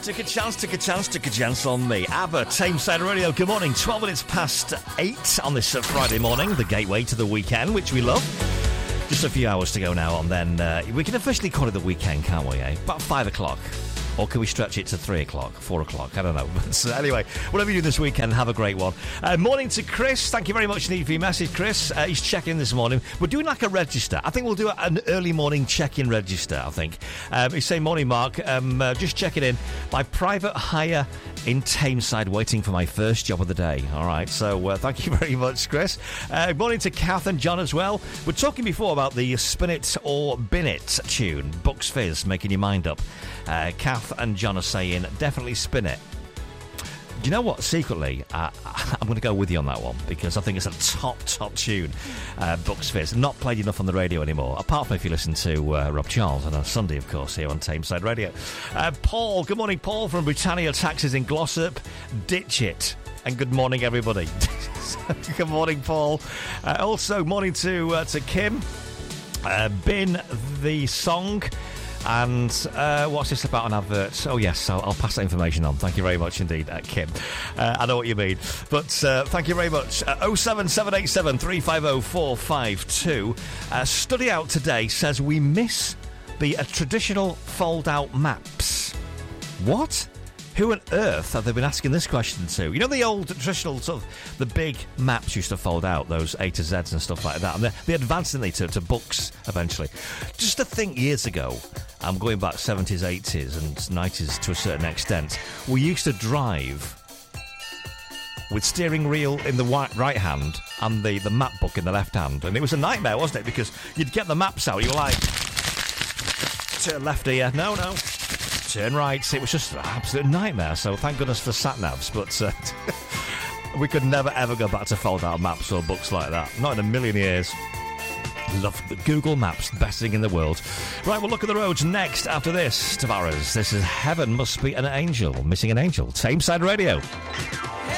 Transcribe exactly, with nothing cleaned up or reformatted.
Took a chance, took a chance, took a chance on me. ABBA, Tameside Radio. Good morning. twelve minutes past eight on this uh, Friday morning, the gateway to the weekend, which we love. Just a few hours to go now, and then uh, we can officially call it the weekend, can't we, eh? About five o'clock. Or can we stretch it to three o'clock, four o'clock? I don't know. But uh, anyway, whatever you do this weekend, have a great one. Uh, morning to Chris. Thank you very much indeed for your message, Chris. Uh, he's checking this morning. We're doing like a register. I think we'll do an early morning check-in register, I think. Um, he's saying, morning, Mark. Um, uh, just checking in. My private hire in Tameside, waiting for my first job of the day. All right, so uh, thank you very much, Chris. Uh, morning to Kath and John as well. We're talking before about the Spin It or Bin It tune, Bucks Fizz, making your mind up. Uh, Kath and John are saying, definitely spin it. Do you know what? Secretly, uh, I'm going to go with you on that one because I think it's a top, top tune. Uh, Bucks Fizz. Not played enough on the radio anymore, apart from if you listen to uh, Rob Charles on a Sunday, of course, here on Tameside Radio. Uh, Paul, good morning, Paul from Britannia Taxis in Glossop. Ditch it. And good morning, everybody. Good morning, Paul. Uh, also, morning to uh, to Kim. Uh, Bin the song. And uh, what's this about an advert? Oh, yes, I'll, I'll pass that information on. Thank you very much indeed, uh, Kim. Uh, I know what you mean. But uh, thank you very much. Uh, oh seven seven eight seven three five oh four five two. Uh, study out today says we miss the uh, traditional fold-out maps. What? Who on earth have they been asking this question to? You know the old traditional sort of, the big maps used to fold out, those A to Zs and stuff like that, and they, they advanced, didn't they, to, to books eventually. Just to think years ago, I'm going back seventies, eighties and nineties to a certain extent, we used to drive with steering wheel in the right hand and the, the map book in the left hand, and it was a nightmare, wasn't it? Because you'd get the maps out, you were like, turn left here, no, no. Turn right. It was just an absolute nightmare. So thank goodness for sat-navs. But uh, we could never, ever go back to fold-out maps or books like that. Not in a million years. Love Google Maps, best thing in the world. Right, we'll look at the roads next after this. Tavares, this is Heaven Must Be an Angel. Missing an Angel. Tameside Radio.